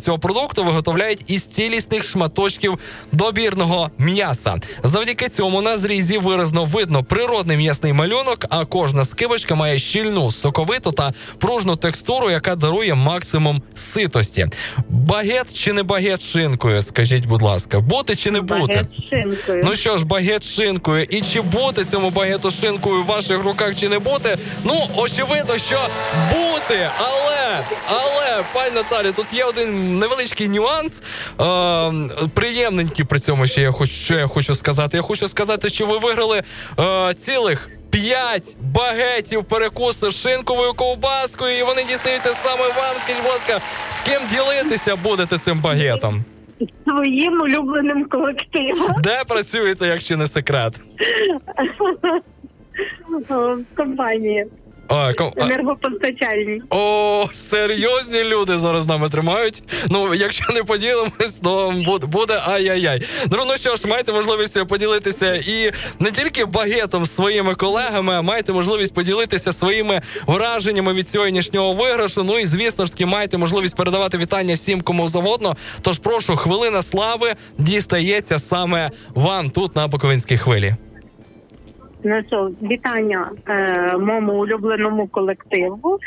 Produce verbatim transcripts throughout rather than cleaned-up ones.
цього продукту виготовляють із цілісних шматочків добірного м'яса. Завдяки цьому на зрізі виразно видно природний м'ясний малюнок, а кожна скибочка має щільну, соковиту та пружну текстуру, яка дарує максимум ситості. Багет чи не багет з шинкою, скажіть, будь ласка, бути чи не бути? Багет з шинкою. Ну що ж, багет з шинкою. І чи бути цьому багету з шинкою в ваших руках, чи не бути? Ну, очевидно, що бути. Але, але, пані Наталі, тут є один невеличкий нюанс. Е, приємненький при цьому, ще я хочу, що я хочу сказати. Я хочу сказати, що ви виграли е, цілих п'ять багетів перекусу з шинковою ковбаскою, і вони дістаються саме вам. Скажіть, будь ласка, з ким ділитися будете цим багетом? Своїм улюбленим колективом. Де працюєте, якщо не секрет? В компанії. А, ком... Енергопостачальні. О, серйозні люди зараз нами тримають. Ну, якщо не поділимось, то буде ай-яй-яй. Ну що ж, маєте можливість поділитися і не тільки багетом з своїми колегами, а маєте можливість поділитися своїми враженнями від сьогоднішнього виграшу. Ну і, звісно ж таки, маєте можливість передавати вітання всім, кому завгодно. Тож, прошу, хвилина слави дістається саме вам тут на Буковинській хвилі. Ну що, вітання е, моєму улюбленому колективу,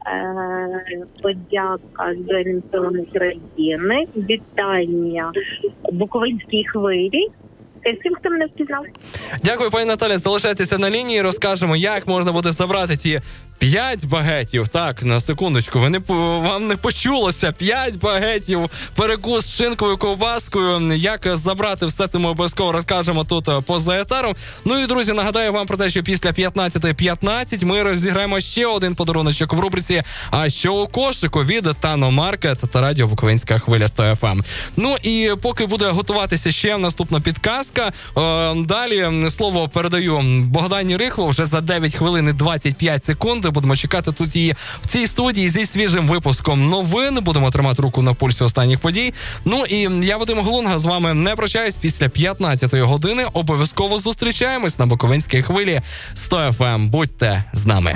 е, подяка Збройним силам України, вітання Буковинській хвилі. І всім, хто мене впізнав. Дякую, пані Наталі. Залишайтеся на лінії, розкажемо, як можна буде забрати ці п'ять багетів. Так, на секундочку, ви не, вам не почулося. П'ять багетів, перекус з шинковою ковбаскою. Як забрати все це, ми обов'язково розкажемо тут поза етером. Ну і, друзі, нагадаю вам про те, що після п'ятнадцятої п'ятнадцять ми розіграємо ще один подаруночок в рубриці «А що у кошику» від Тано Маркет та радіо Буковинська хвиля сто еф ем. Ну і поки буде готуватися ще наступна підказка, далі слово передаю Богдані Рихло вже за дев'ять хвилин і двадцять п'ять секунд. Будемо чекати тут її в цій студії зі свіжим випуском новин. Будемо тримати руку на пульсі останніх подій. Ну і я, Вадим Голунга, з вами не прощаюсь. Після п'ятнадцятої години обов'язково зустрічаємось на Буковинській хвилі сто еф ем. Будьте з нами.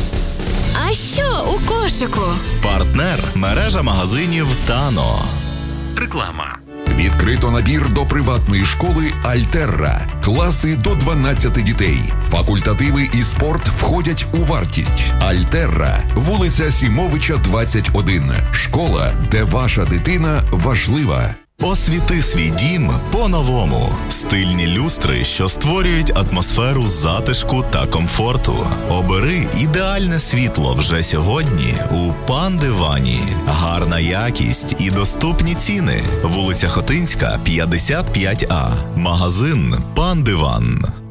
А що у кошику? Партнер – мережа магазинів «Тано». Реклама. Відкрито набір до приватної школи «Альтерра». Класи до дванадцяти дітей. Факультативи і спорт входять у вартість. «Альтерра», вулиця Сімовича, двадцять один. Школа, де ваша дитина важлива. Освіти свій дім по-новому. Стильні люстри, що створюють атмосферу затишку та комфорту. Обери ідеальне світло вже сьогодні у Пан Дивані. Гарна якість і доступні ціни. Вулиця Хотинська, п'ятдесят п'ять А. Магазин Пан Диван.